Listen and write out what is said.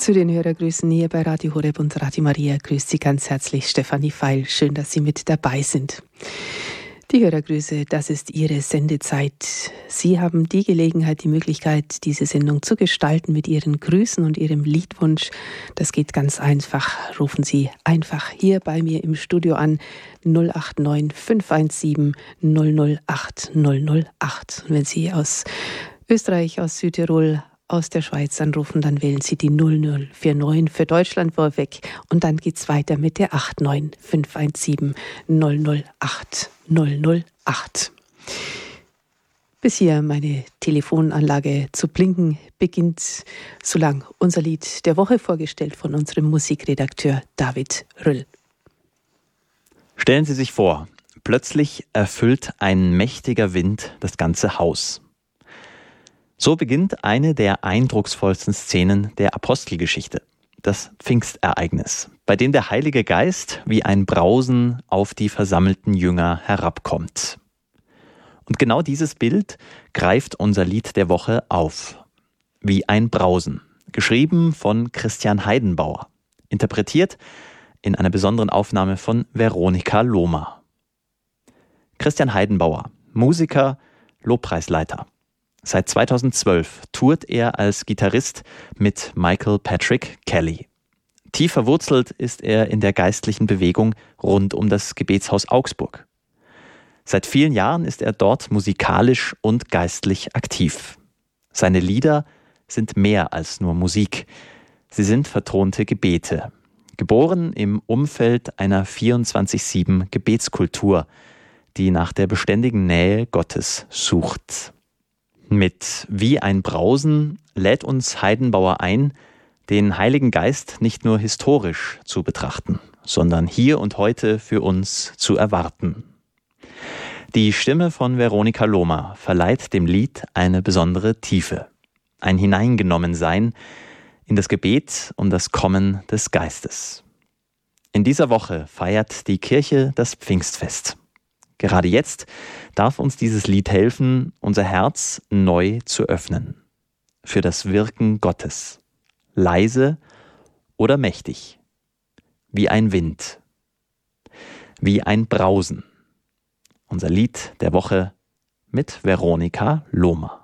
Zu den Hörergrüßen hier bei Radio Horeb und Radio Maria grüßt Sie ganz herzlich Stefanie Feil. Schön, dass Sie mit dabei sind. Die Hörergrüße, das ist Ihre Sendezeit. Sie haben die Gelegenheit, die Möglichkeit, diese Sendung zu gestalten mit Ihren Grüßen und Ihrem Liedwunsch. Das geht ganz einfach. Rufen Sie einfach hier bei mir im Studio an 089 517 008 008. Und wenn Sie aus Österreich, aus Südtirol, aus der Schweiz anrufen, dann wählen Sie die 0049 für Deutschland vorweg und dann geht's weiter mit der 89 517 008 008. Bis hier meine Telefonanlage zu blinken beginnt, solang unser Lied der Woche vorgestellt von unserem Musikredakteur David Rüll. Stellen Sie sich vor, plötzlich erfüllt ein mächtiger Wind das ganze Haus. So beginnt eine der eindrucksvollsten Szenen der Apostelgeschichte, das Pfingstereignis, bei dem der Heilige Geist wie ein Brausen auf die versammelten Jünger herabkommt. Und genau dieses Bild greift unser Lied der Woche auf. Wie ein Brausen, geschrieben von Christian Heidenbauer, interpretiert in einer besonderen Aufnahme von Veronika Lohmer. Christian Heidenbauer, Musiker, Lobpreisleiter. Seit 2012 tourt er als Gitarrist mit Michael Patrick Kelly. Tief verwurzelt ist er in der geistlichen Bewegung rund um das Gebetshaus Augsburg. Seit vielen Jahren ist er dort musikalisch und geistlich aktiv. Seine Lieder sind mehr als nur Musik. Sie sind vertonte Gebete. Geboren im Umfeld einer 24/7 Gebetskultur, die nach der beständigen Nähe Gottes sucht. Mit Wie ein Brausen lädt uns Heidenbauer ein, den Heiligen Geist nicht nur historisch zu betrachten, sondern hier und heute für uns zu erwarten. Die Stimme von Veronika Lohmer verleiht dem Lied eine besondere Tiefe, ein Hineingenommensein in das Gebet um das Kommen des Geistes. In dieser Woche feiert die Kirche das Pfingstfest. Gerade jetzt darf uns dieses Lied helfen, unser Herz neu zu öffnen. Für das Wirken Gottes. Leise oder mächtig. Wie ein Wind. Wie ein Brausen. Unser Lied der Woche mit Veronika Lohmer.